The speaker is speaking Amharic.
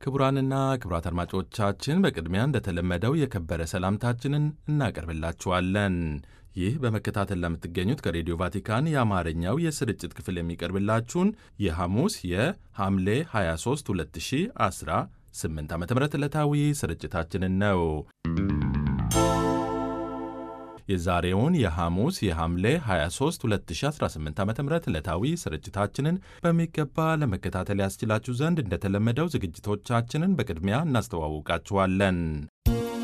ክቡራንና ክቡራት አድማጮቻችን በቅድሚያ እንደተለመደው የከበረ ሰላምታችንን እናቀርብላችኋለን። ይህ በመከታተል ለምትገኙት ከሬዲዮ ቫቲካን የአማርኛው የስርጭት ክፍል የሚቀርብላችሁን የሐሙስ የሐምሌ 23 2018 ዓ ም ዕለታዊ ስርጭታችንን ነው። የዛሬውን የሐሙስ የሐምሌ 23 2018 ዓ ም ዕለታዊ ስርጭታችንን በሚገባ ለመከታተል ያስችላችሁ ዘንድ እንደተለመደው ዝግጅቶቻችንን በቅድሚያ እናስተዋውቃችኋለን።